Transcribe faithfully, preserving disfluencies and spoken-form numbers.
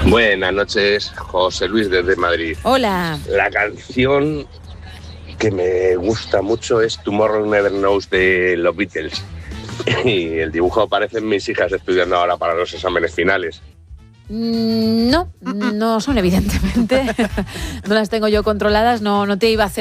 Buenas noches, José Luis desde Madrid. Hola. La canción que me gusta mucho es Tomorrow Never Knows de los Beatles. Y el dibujo aparecen mis hijas estudiando ahora para los exámenes finales. Mm, no, no son evidentemente. No las tengo yo controladas, no, no te iba a hacer